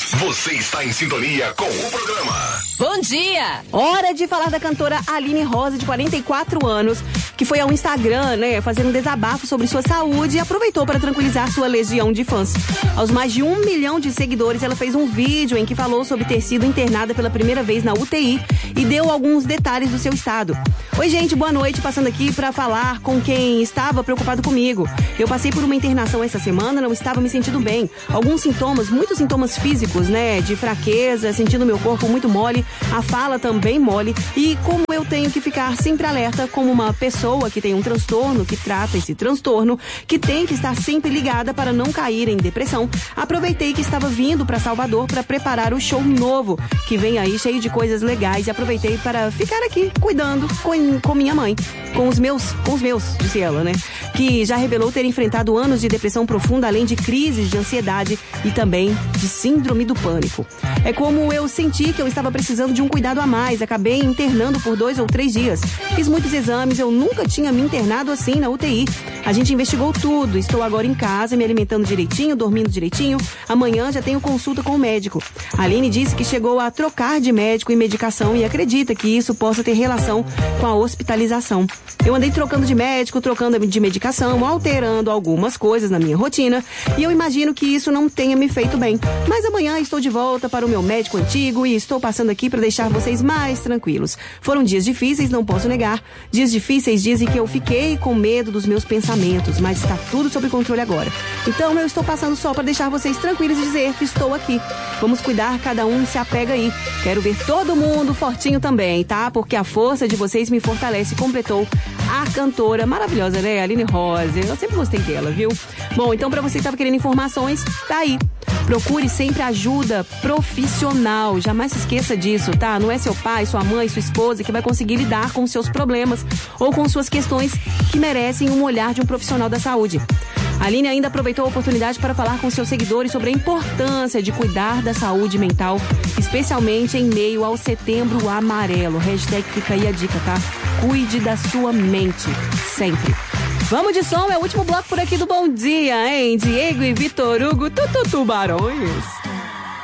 Você está em sintonia com o programa. Bom dia! Hora de falar da cantora Aline Rosa, de 44 anos, que foi ao Instagram, fazendo um desabafo sobre sua saúde e aproveitou para tranquilizar sua legião de fãs. Aos mais de 1 milhão de seguidores, ela fez um vídeo em que falou sobre ter sido internada pela primeira vez na UTI e deu alguns detalhes do seu estado. Oi, gente, boa noite. Passando aqui para falar com quem estava preocupado comigo. Eu passei por uma internação essa semana, não estava me sentindo bem. Alguns sintomas, muitos sintomas físicos, de fraqueza, sentindo meu corpo muito mole, a fala também mole. E como eu tenho que ficar sempre alerta como uma pessoa que tem um transtorno, que trata esse transtorno, que tem que estar sempre ligada para não cair em depressão, aproveitei que estava vindo para Salvador para preparar o show novo, que vem aí cheio de coisas legais, e aproveitei para ficar aqui cuidando com minha mãe, com os meus, disse ela, que já revelou ter enfrentado anos de depressão profunda, além de crises de ansiedade e também de síndrome do pânico. É como eu senti que eu estava precisando de um cuidado a mais, acabei internando por 2 ou 3 dias. Fiz muitos exames, eu nunca tinha me internado assim na UTI. A gente investigou tudo, estou agora em casa, me alimentando direitinho, dormindo direitinho. Amanhã já tenho consulta com o médico. A Aline disse que chegou a trocar de médico e medicação e acredita que isso possa ter relação com a hospitalização. Eu andei trocando de médico, trocando de medicação, alterando algumas coisas na minha rotina e eu imagino que isso não tenha me feito bem. Mas amanhã estou de volta para o meu médico antigo e estou passando aqui para deixar vocês mais tranquilos. Foram dias difíceis, não posso negar. Dias difíceis dizem que eu fiquei com medo dos meus pensamentos, mas está tudo sob controle agora. Então eu estou passando só para deixar vocês tranquilos e dizer que estou aqui. Vamos cuidar, cada um se apega aí. Quero ver todo mundo fortinho também, tá? Porque a força de vocês me fortalece, completou a cantora maravilhosa, Aline Rosa. Eu sempre gostei dela, viu? Bom, então para você que estava querendo informações, tá aí. Procure sempre ajuda profissional. Jamais se esqueça disso, tá? Não é seu pai, sua mãe, sua esposa que vai conseguir lidar com seus problemas ou com suas questões que merecem um olhar de um profissional da saúde. A Aline ainda aproveitou a oportunidade para falar com seus seguidores sobre a importância de cuidar da saúde mental, especialmente em meio ao Setembro Amarelo. Hashtag fica aí a dica, tá? Cuide da sua mente, sempre. Vamos de som, é o último bloco por aqui do Bom Dia, hein? Diego e Vitor Hugo, Tubarões.